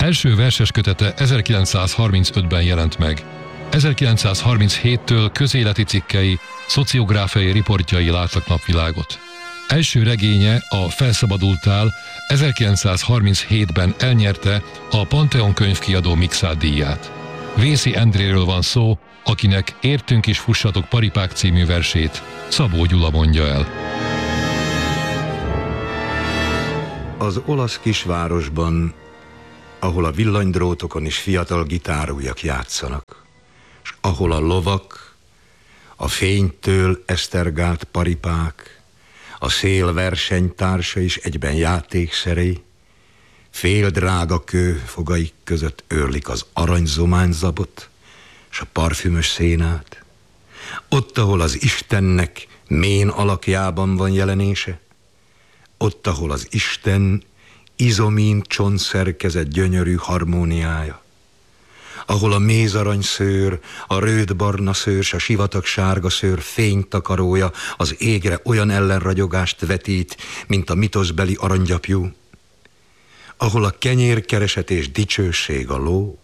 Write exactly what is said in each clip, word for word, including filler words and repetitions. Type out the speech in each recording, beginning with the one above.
Első verseskötete ezerkilencszázharmincötben jelent meg. ezerkilencszázharminchéttől közéleti cikkei, szociográfiai riportjai láttak napvilágot. Első regénye, a Felszabadultál ezerkilencszázharminchétben elnyerte a Pantheon könyvkiadó Mixát díját. Vészi Endréről van szó, akinek Értünk is fussatok paripák című versét Szabó Gyula mondja el. Az olasz kisvárosban, ahol a villanydrótokon is fiatal gitárujjak játszanak, és ahol a lovak, a fénytől esztergált paripák, a szél versenytársa is egyben játékszerei, fél drága kő fogaik között őrlik az aranyzományzabot és a parfümös szénát. Ott, ahol az Istennek mén alakjában van jelenése, ott, ahol az Isten izomin csontszerkezett gyönyörű harmóniája, ahol a mézaranyszőr, a rödbarna szőr s a sivatag sárga szőr fénytakarója az égre olyan ellenragyogást vetít, mint a mitoszbeli aranygyapjú, ahol a kenyérkereset és dicsőség a ló,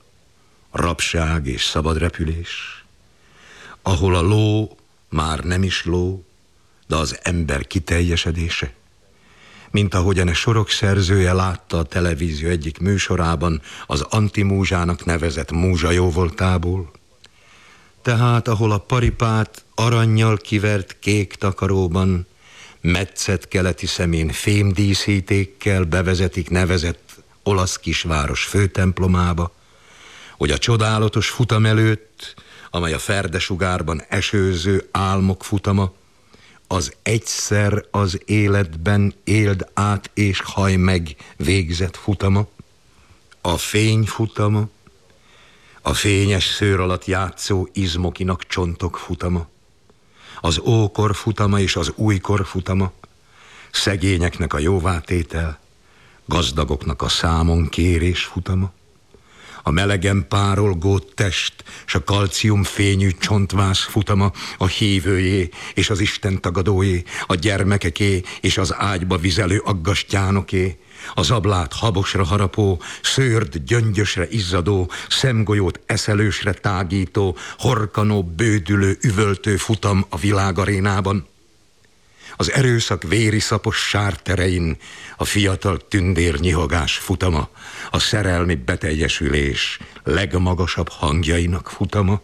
rabság és szabad repülés, ahol a ló már nem is ló, de az ember kiteljesedése, mint ahogyan a sorok szerzője látta a televízió egyik műsorában az antimúzsának nevezett múzsa jóvoltából. Tehát ahol a paripát arannyal kivert kék takaróban, metszett keleti szemén fémdíszítékkel bevezetik nevezett olasz kisváros főtemplomába, hogy a csodálatos futam előtt, amely a ferdesugárban esőző álmok futama, az egyszer az életben éld át és haj meg végzett futama, a fény futama, a fényes szőr alatt játszó izmokinak csontok futama, az ókor futama és az újkor futama, szegényeknek a jóvátétel, gazdagoknak a számon kérés futama, a melegen párolgó test s a kalciumfényű csontvász futama, a hívőjé és az Isten tagadójé, a gyermekeké és az ágyba vizelő aggastyánoké, az ablát habosra harapó, szőrd gyöngyösre izzadó, szemgolyót eszelősre tágító, horkanó, bődülő, üvöltő futam a világarénában. Az erőszak véri szapos sárterein a fiatal tündér nyihogás futama, a szerelmi beteljesülés legmagasabb hangjainak futama.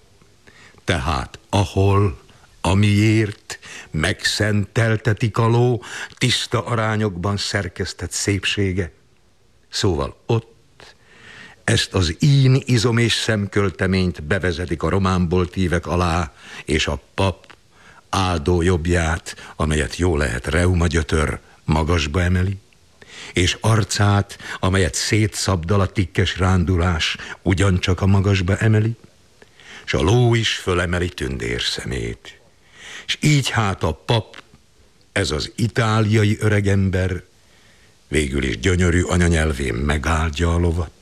Tehát ahol, amiért megszenteltetik a ló tiszta arányokban szerkesztett szépsége. Szóval ott ezt az ín, izom és szemkölteményt bevezetik a román boltívek alá, és a pap áldó jobbját, amelyet jó lehet reumagyötör, magasba emeli, és arcát, amelyet szétszabdal a tikkes rándulás, ugyancsak a magasba emeli, és a ló is fölemeli tündér szemét. És így hát a pap, ez az itáliai öregember, végül is gyönyörű anyanyelvén megáldja a lovat,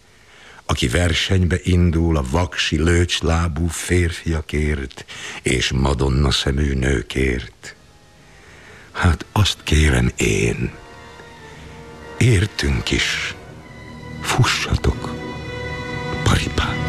aki versenybe indul a vaksi lőcslábú férfiakért és madonna szemű nőkért. Hát azt kérem én, értünk is, fussatok, paripák.